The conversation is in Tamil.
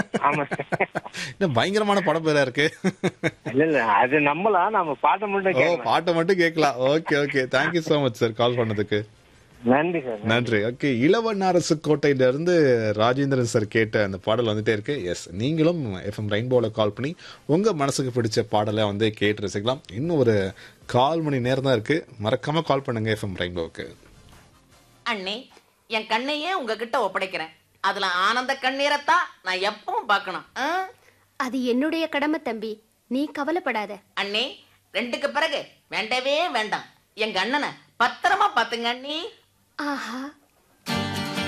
ஆமா சார். என்ன பயங்கரமான படம் பேரா இருக்கு. இல்ல இல்ல, அது நம்மளாம் நம்ம பாட்டை மட்டும் ஓ, கேட்கலாம். பாட்டை மட்டும் கேட்கலாம். Okay okay, thank you so much sir call பண்ணதுக்கு. நன்றி சார். நன்றி. ஓகே, இளவண்ணாரசு கோட்டையில இருந்து ராஜேந்திரன் சார் கேட்ட அந்த பாடல் வந்துட்டே இருக்கு. எஸ், நீங்களும் எஃப்எம் ரெயின்போல கால் பண்ணி உங்க மனசுக்கு பிடிச்ச பாடலை வந்து கேட்டு ரசிக்கலாம். இன்னும் ஒரு 1/4 மணி நேரம் தான் இருக்கு. மறக்காம கால் பண்ணுங்க எஃப்எம் ரெயின்போக்கு. அண்ணே, என் கண்ணையே உங்ககிட்ட ஒப்படைக்கிறேன். அதுல ஆனந்த கண்ணீரத்தான் நான் எப்பவும் பார்க்கணும். அது என்னுடைய கடமை தம்பி, நீ கவலைப்படாத. அண்ணே, 2க்கு பிறகு வேண்டவே வேண்டாம். எங்க அண்ணனை பத்திரமா பாத்துங்க அண்ணி. ஆஹா,